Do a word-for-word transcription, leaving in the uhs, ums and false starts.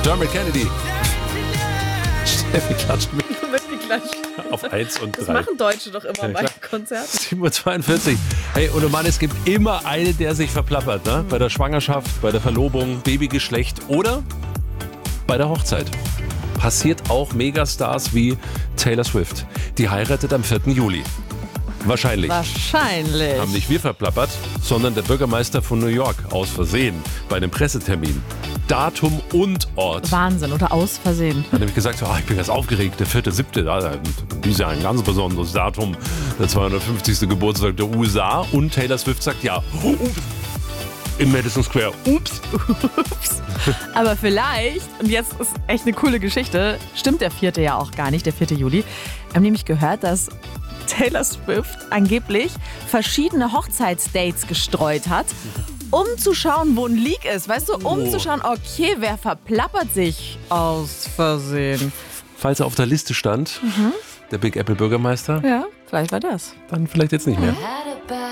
Dermot Kennedy. Steffi klatscht mit auf eins und drei. Das machen Deutsche doch immer bei Konzerten. sieben Uhr zweiundvierzig. Hey, und Mann, es gibt immer einen, der sich verplappert, ne? Bei der Schwangerschaft, bei der Verlobung, Babygeschlecht oder bei der Hochzeit. Passiert auch Megastars wie Taylor Swift. Die heiratet am vierten Juli. Wahrscheinlich. Wahrscheinlich. Haben nicht wir verplappert, sondern der Bürgermeister von New York aus Versehen bei einem Pressetermin. Datum und Ort. Wahnsinn, oder aus Versehen. Hat nämlich gesagt, oh, ich bin ganz aufgeregt, der vierte siebte Dieses Jahr ein ganz besonderes Datum, der zweihundertfünfzigste Geburtstag der U S A. Und Taylor Swift sagt ja, im Madison Square. Ups. Ups. Aber vielleicht, und jetzt ist echt eine coole Geschichte, stimmt der vierte ja auch gar nicht, der vierte Juli. Wir haben nämlich gehört, dass Taylor Swift angeblich verschiedene Hochzeitsdates gestreut hat, um zu schauen, wo ein Leak ist. Weißt du, um Oh. zu schauen, okay, wer verplappert sich aus Versehen. Falls er auf der Liste stand, der Big Apple Bürgermeister, Ja, vielleicht war das. dann vielleicht jetzt nicht mehr.